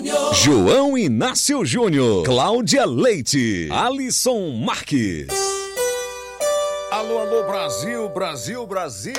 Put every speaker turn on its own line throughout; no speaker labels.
Júnior.
João Inácio Júnior, Cláudia Leite, Alisson Marques.
Alô, alô, Brasil, Brasil, Brasil.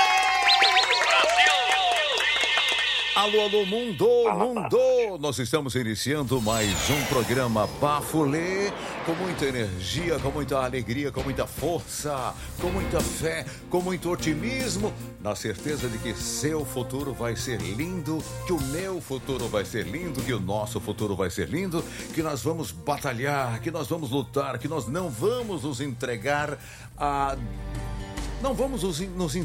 Alô, alô, mundo, mundo. Nós estamos iniciando mais um programa Bafulê, com muita energia, com muita alegria, com muita força, com muita fé, com muito otimismo, na certeza de que seu futuro vai ser lindo, que o meu futuro vai ser lindo, que o nosso futuro vai ser lindo, que nós vamos batalhar, que nós vamos lutar, que nós não vamos nos entregar a... Não vamos nos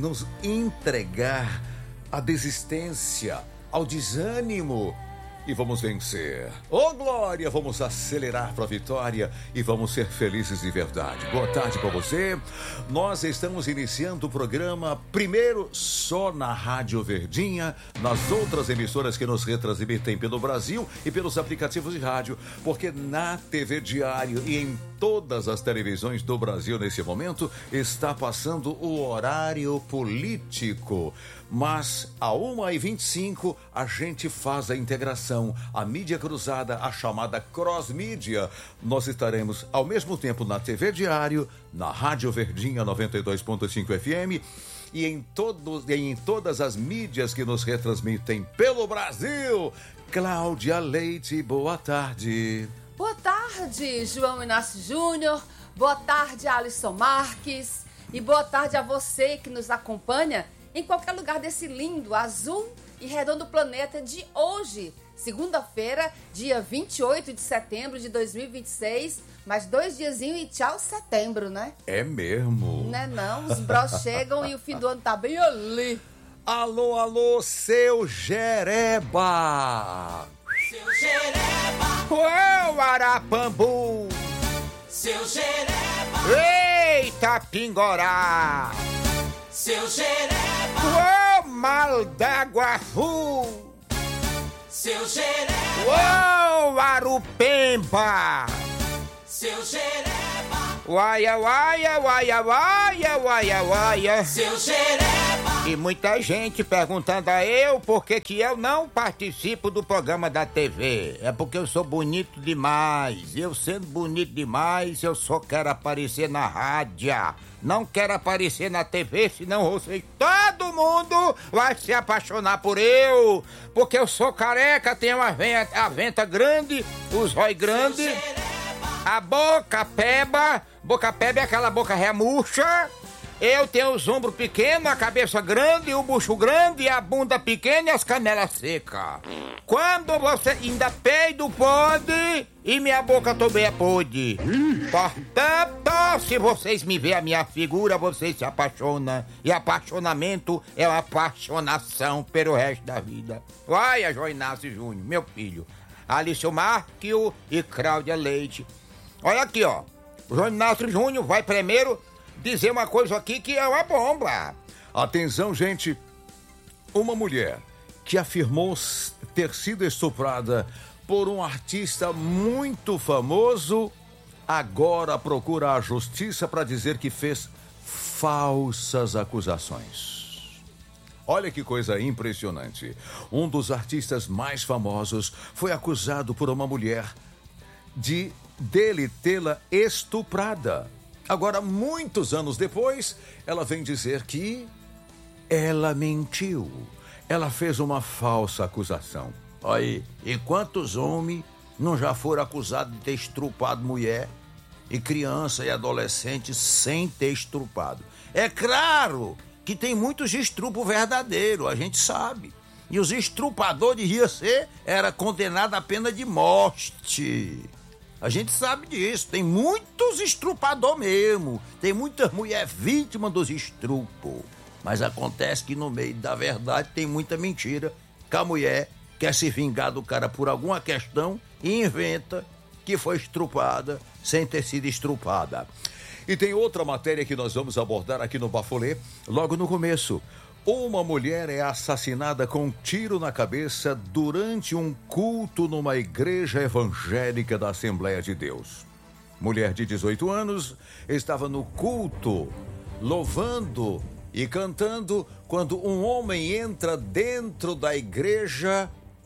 entregar à desistência, ao desânimo, e vamos vencer. Ô glória, vamos acelerar para a vitória e vamos ser felizes de verdade. Boa tarde para você. Nós estamos iniciando o programa primeiro só na Rádio Verdinha, nas outras emissoras que nos retransmitem pelo Brasil e pelos aplicativos de rádio, porque na TV Diário e em todas as televisões do Brasil nesse momento está passando o horário político. Mas a 1h25 a gente faz a integração, a mídia cruzada, a chamada cross-mídia. Nós estaremos ao mesmo tempo na TV Diário, na Rádio Verdinha 92.5 FM e em todas as mídias que nos retransmitem pelo Brasil. Cláudia Leite, boa tarde.
Boa tarde, João Inácio Júnior. Boa tarde, Alisson Marques. E boa tarde a você que nos acompanha em qualquer lugar desse lindo, azul e redondo planeta de hoje, segunda-feira, dia 28 de setembro de 2026, mais 2 diazinhos e tchau setembro, né?
É mesmo.
Né não? Os bros chegam e o fim do ano tá bem ali.
Alô, alô, seu Jereba!
Seu Jereba!
Ô, Arapambu!
Seu Jereba!
Eita, Pingorá!
Seu Jereba!
Ô, Mal d'Aguaçu!
Seu Jereba!
Ô, Arupemba!
Seu Jereba!
Uaia, uaia, uaia, uaia, uaia, uaia!
Seu Jereba!
E muita gente perguntando a eu por que eu não participo do programa da TV. É porque eu sou bonito demais. Eu sendo bonito demais, eu só quero aparecer na rádio. Não quero aparecer na TV, senão você, todo mundo vai se apaixonar por eu. Porque eu sou careca, tenho a venta grande, os olhos grandes, a boca peba é aquela boca remurcha. Eu tenho os ombros pequenos, a cabeça grande, o bucho grande, a bunda pequena e as canelas secas. Quando você ainda peido pode e minha boca também é podre. Portanto, se vocês me verem a minha figura, vocês se apaixonam. E apaixonamento é uma apaixonação pelo resto da vida. Olha, João Inácio Júnior, meu filho, Alisson Marques e Cláudia Leite. Olha aqui, ó. O João Inácio Júnior vai primeiro dizer uma coisa aqui que é uma bomba.
Atenção, gente. Uma mulher que afirmou ter sido estuprada por um artista muito famoso agora procura a justiça para dizer que fez falsas acusações. Olha que coisa impressionante. Um dos artistas mais famosos foi acusado por uma mulher dele tê-la estuprada. Agora, muitos anos depois, ela vem dizer que ela mentiu. Ela fez uma falsa acusação. Aí, e quantos homens não já foram acusados de ter estrupado mulher e criança e adolescente sem ter estrupado? É claro que tem muitos estrupos verdadeiros, a gente sabe. E os estrupadores era condenado à pena de morte. A gente sabe disso, tem muitos estrupadores mesmo, tem muitas mulheres vítimas dos estrupos. Mas acontece que no meio da verdade tem muita mentira, que a mulher quer se vingar do cara por alguma questão e inventa que foi estrupada sem ter sido estrupada. E tem outra matéria que nós vamos abordar aqui no Bafulê, logo no começo. Uma mulher é assassinada com um tiro na cabeça durante um culto numa igreja evangélica da Assembleia de Deus. Mulher de 18 anos estava no culto, louvando e cantando, quando um homem entra dentro da igreja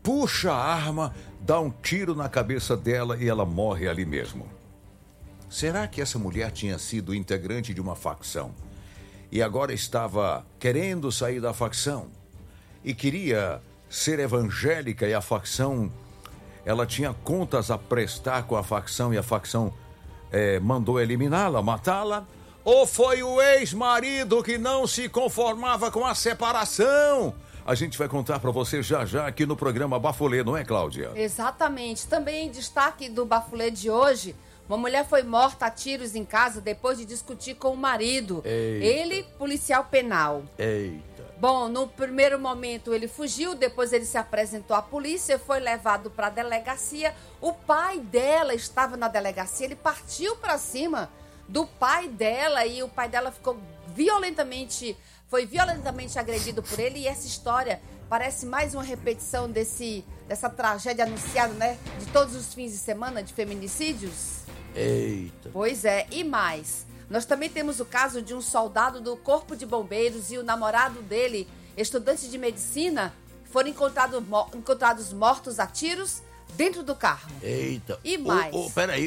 puxa a arma, dá um tiro na cabeça dela e ela morre ali mesmo. Será que essa mulher tinha sido integrante de uma facção e agora estava querendo sair da facção e queria ser evangélica e a facção, ela tinha contas a prestar com a facção e a facção mandou eliminá-la, matá-la? Ou foi o ex-marido que não se conformava com a separação? A gente vai contar para você já já aqui no programa Bafulê, não é, Cláudia?
Exatamente. Também em destaque do Bafulê de hoje, uma mulher foi morta a tiros em casa depois de discutir com o marido.
Eita.
Ele, policial penal.
Eita.
Bom, no primeiro momento ele fugiu, depois ele se apresentou à polícia, foi levado para a delegacia. O pai dela estava na delegacia, ele partiu para cima do pai dela e o pai dela foi violentamente agredido por ele. E essa história parece mais uma repetição dessa tragédia anunciada, né? De todos os fins de semana de feminicídios.
Eita.
Pois é, e mais. Nós também temos o caso de um soldado do Corpo de Bombeiros e o namorado dele, estudante de medicina, foram encontrados mortos a tiros dentro do carro.
Eita.
E mais.
Peraí,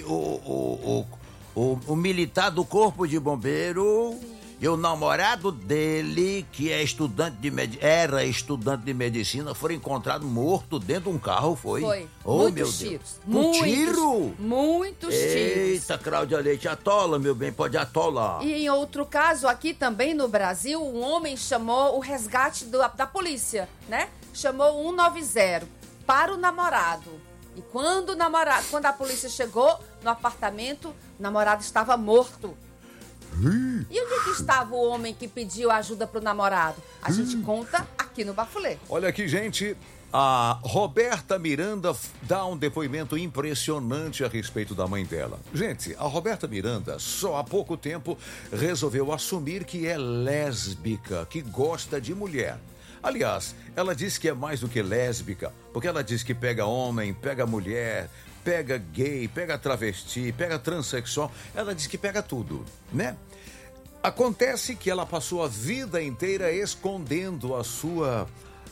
o militar do Corpo de Bombeiro e o namorado dele, que é era estudante de medicina, foram encontrados mortos dentro de um carro, foi?
Foi.
Oh,
Muitos
meu
tiros.
Deus. Tiro?
Muitos tiros.
Eita, Cláudia Leite, atola, meu bem, pode atolar.
E em outro caso, aqui também no Brasil, um homem chamou o resgate da polícia, né? Chamou o 190 para o namorado. E quando a polícia chegou no apartamento, o namorado estava morto. E onde é que estava o homem que pediu ajuda pro namorado? A gente conta aqui no Bafulê.
Olha aqui, gente, a Roberta Miranda dá um depoimento impressionante a respeito da mãe dela. Gente, a Roberta Miranda, só há pouco tempo, resolveu assumir que é lésbica, que gosta de mulher. Aliás, ela diz que é mais do que lésbica, porque ela diz que pega homem, pega mulher, pega gay, pega travesti, pega transexual. Ela diz que pega tudo, né? Acontece que ela passou a vida inteira escondendo a sua...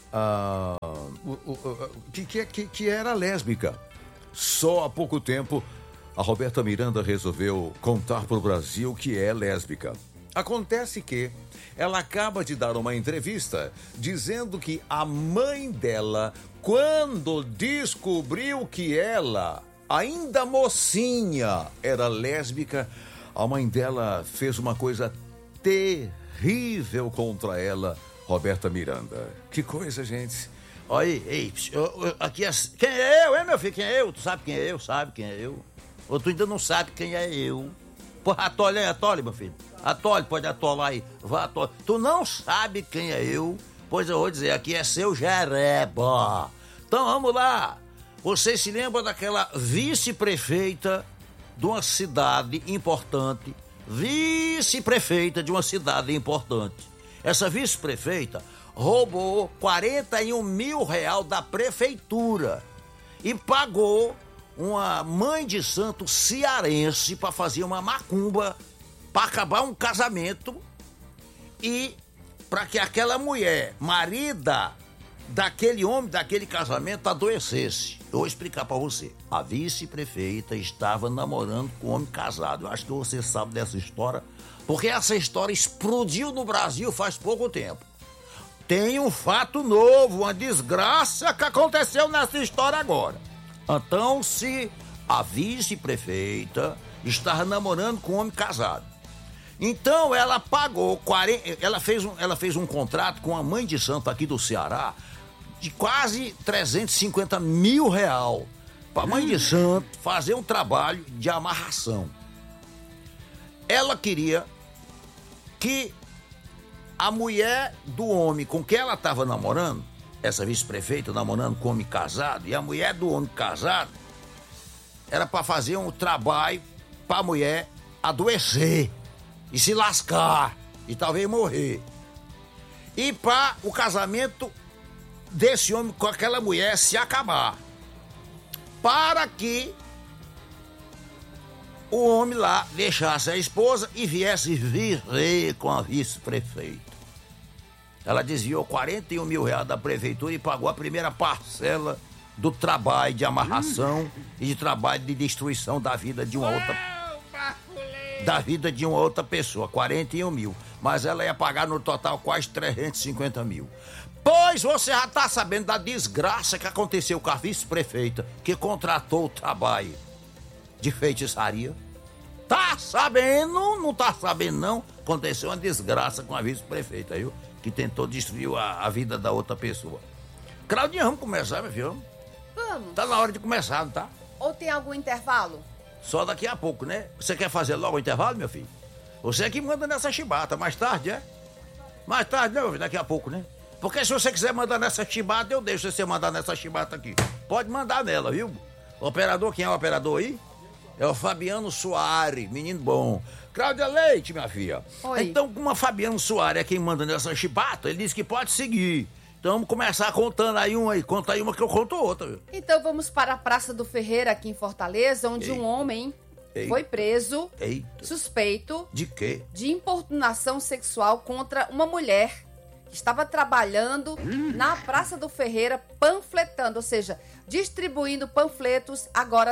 que era lésbica. Só há pouco tempo, a Roberta Miranda resolveu contar para o Brasil que é lésbica. Acontece que ela acaba de dar uma entrevista dizendo que a mãe dela, quando descobriu que ela, ainda mocinha, era lésbica, a mãe dela fez uma coisa terrível contra ela, Roberta Miranda. Que coisa, gente.
Olha aí, aqui quem é eu, hein, meu filho? Quem é eu? Tu sabe quem é eu? Sabe quem é eu? Ou tu ainda não sabe quem é eu? Porra, atole, meu filho. Atole, pode atolar aí. Vá, atole. Tu não sabe quem é eu? Pois eu vou dizer, aqui é seu Jereba. Então, vamos lá. Você se lembra daquela vice-prefeita de uma cidade importante? Vice-prefeita de uma cidade importante. Essa vice-prefeita roubou 41 mil reais da prefeitura e pagou uma mãe de santo cearense para fazer uma macumba, para acabar um casamento e para que aquela mulher, marida daquele homem, daquele casamento, adoecesse. Eu vou explicar para você. A vice-prefeita estava namorando com um homem casado. Eu acho que você sabe dessa história, porque essa história explodiu no Brasil faz pouco tempo. Tem um fato novo, uma desgraça que aconteceu nessa história agora. Então, se a vice-prefeita estava namorando com um homem casado, então ela pagou ela fez um contrato com a mãe de santo aqui do Ceará de quase 350 mil reais para a mãe de santo fazer um trabalho de amarração. Ela queria que a mulher do homem com quem ela estava namorando, essa vice-prefeita namorando com um homem casado, e a mulher do homem casado, era para fazer um trabalho para a mulher adoecer e se lascar e talvez morrer. E para o casamento desse homem com aquela mulher se acabar. Para que o homem lá deixasse a esposa e viesse viver com a vice-prefeita. Ela desviou 41 mil reais da prefeitura e pagou a primeira parcela do trabalho de amarração e de trabalho de destruição da vida de uma outra pessoa, 41 mil. Mas ela ia pagar no total quase 350 mil. Pois você já tá sabendo da desgraça que aconteceu com a vice-prefeita que contratou o trabalho de feitiçaria? Tá sabendo? Não tá sabendo, não? Aconteceu uma desgraça com a vice-prefeita, viu? Que tentou destruir a vida da outra pessoa. Claudinha, vamos começar, meu filho?
Vamos.
Tá na hora de começar, não tá?
Ou tem algum intervalo?
Só daqui a pouco, né? Você quer fazer logo o intervalo, meu filho? Você é que manda nessa chibata. Mais tarde, é? Mais tarde, né, meu filho? Daqui a pouco, né? Porque se você quiser mandar nessa chibata, eu deixo você mandar nessa chibata aqui. Pode mandar nela, viu? O operador, quem é o operador aí? É o Fabiano Soares, menino bom. Cláudia Leite, minha filha.
Oi.
Então, como a Fabiano Soares é quem manda nessa chibata, ele disse que pode seguir. Então, vamos começar contando aí uma aí. Conta aí uma que eu conto outra, viu?
Então vamos para a Praça do Ferreira, aqui em Fortaleza, onde um homem foi preso,
Eita.
suspeito
De quê?
de importunação sexual contra uma mulher que estava trabalhando na Praça do Ferreira, panfletando, ou seja, distribuindo panfletos agora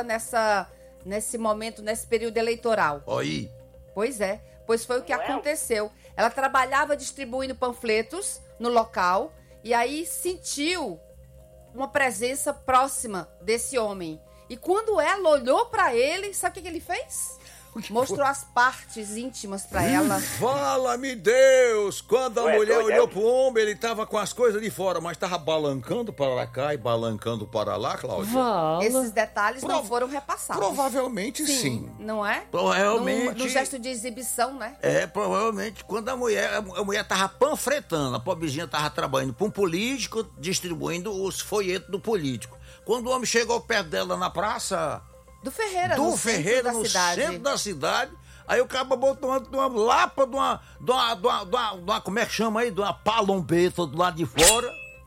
nesse momento, nesse período eleitoral.
Aí.
Pois é, pois foi o que aconteceu. Ela trabalhava distribuindo panfletos no local e aí sentiu uma presença próxima desse homem. E quando ela olhou pra ele, sabe o que ele fez? Mostrou as partes íntimas pra ela.
Fala-me Deus! Quando a mulher olhou pro homem, ele tava com as coisas de fora, mas tava balancando para cá e balancando para lá, Cláudia.
Esses detalhes não foram repassados.
Provavelmente sim.
Não é?
Provavelmente.
No gesto de exibição, né?
É, provavelmente, quando a mulher tava panfletando, a pobrezinha tava trabalhando pra um político, distribuindo os folhetos do político. Quando o homem chegou perto dela na praça...
Do Ferreira,
Do
no
Ferreira,
centro da
no
cidade.
centro da cidade. Aí o cara botou uma lapa de uma... Como é que chama aí? De uma palombeta do lado de fora.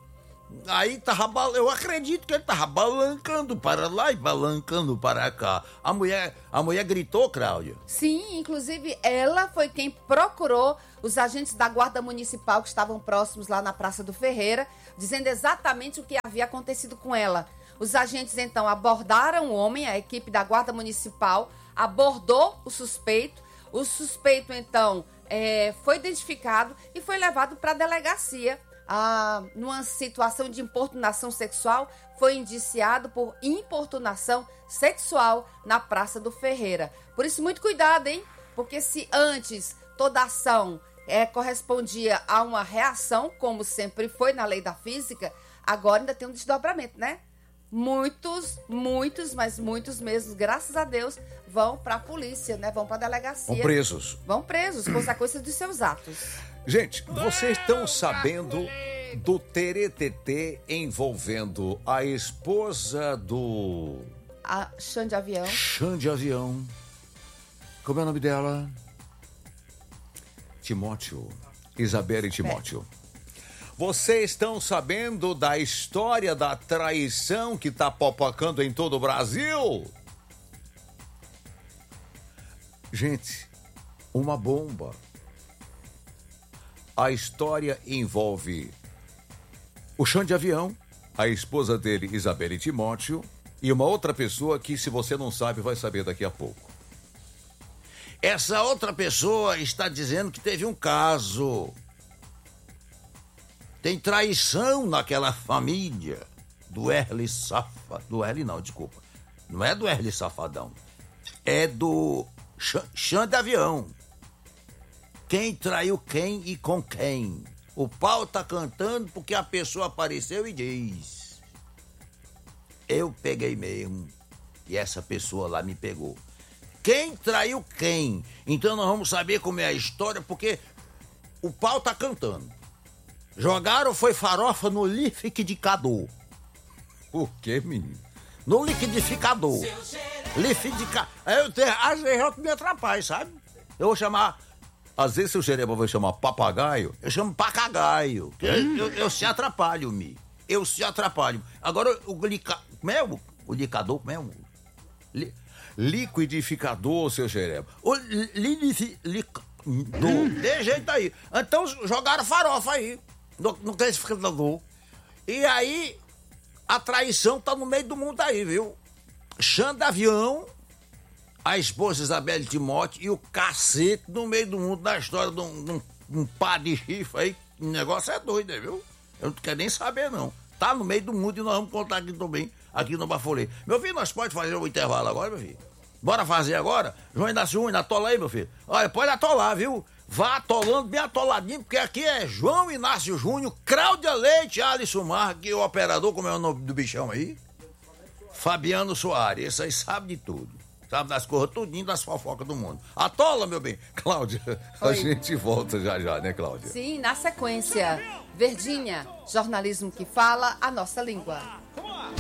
Aí eu acredito que ele tava balancando para lá e balancando para cá. A mulher gritou, Cláudia.
Sim, inclusive ela foi quem procurou os agentes da Guarda Municipal que estavam próximos lá na Praça do Ferreira, dizendo exatamente o que havia acontecido com ela. Os agentes, então, abordaram o homem, a equipe da Guarda Municipal abordou o suspeito. O suspeito, então, foi identificado e foi levado para a delegacia. Numa situação de importunação sexual, foi indiciado por importunação sexual na Praça do Ferreira. Por isso, muito cuidado, hein? Porque se antes toda ação correspondia a uma reação, como sempre foi na lei da física, agora ainda tem um desdobramento, né? Muitos, mas muitos mesmo, graças a Deus, vão pra polícia, né? Vão pra delegacia.
Vão presos.
Vão presos, consequências dos seus atos.
Gente, vocês estão sabendo do teretetê envolvendo a esposa do
A Xande Avião.
Xande Avião. Como é o nome dela? Timóteo. Isabelle Timóteo. Vocês estão sabendo da história da traição que tá popocando em todo o Brasil? Gente, uma bomba. A história envolve o Xande Avião, a esposa dele, Isabelle Timóteo, e uma outra pessoa que, se você não sabe, vai saber daqui a pouco.
Essa outra pessoa está dizendo que teve um caso. Tem traição naquela família do Erle Safadão. Do Erle não, desculpa. Não é do Erle Safadão. É do Xande Avião. Quem traiu quem e com quem? O pau tá cantando porque a pessoa apareceu e diz: eu peguei mesmo. E essa pessoa lá me pegou. Quem traiu quem? Então nós vamos saber como é a história, porque o pau tá cantando. Jogaram foi farofa no liquidificador.
O quê, menino?
No liquidificador. Liquidificador. Às vezes eu me atrapalho, sabe? Eu vou chamar...
Às vezes, se o Jereba vai chamar papagaio,
Eu chamo papagaio. Eu se atrapalho, me. Eu se atrapalho. Agora, como é o licador? Como é o...
liquidificador, seu Jereba.
O liquidificador. De jeito aí. Então, jogaram farofa aí. No liquidificador. E aí,
a traição tá no meio do mundo aí, viu? Xanda Avião, a esposa Isabelle Timóteo e o cacete no meio do mundo na história de um par de chifre aí. O negócio é doido, né, viu? Eu não quero nem saber, não. Tá no meio do mundo e nós vamos contar aqui também, aqui no Bafolê. Meu filho, nós podemos fazer um intervalo agora, meu filho? Bora fazer agora? João Inácio Júnior, atola aí, meu filho. Olha, pode atolar, viu? Vá atolando bem atoladinho, porque aqui é João Inácio Júnior, Cláudia Leite, Alisson Marques, o operador, como é o nome do bichão aí? Fabiano Soares, esse aí sabe de tudo. Sabe das coisas tudinho, das fofocas do mundo. Atola, meu bem. Cláudia, a gente volta já, né, Cláudia?
Sim, na sequência. Verdinha, jornalismo que fala a nossa língua.